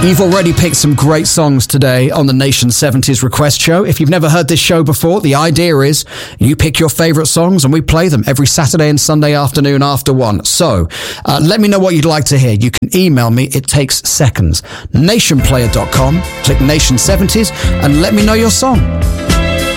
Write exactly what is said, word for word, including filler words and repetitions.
You've already picked some great songs today on the Nation seventies Request Show. If you've never heard this show before, the idea is you pick your favourite songs and we play them every Saturday and Sunday afternoon after one. So uh, let me know what you'd like to hear. You can email me. It takes seconds. nation player dot com. Click Nation seventies and let me know your song.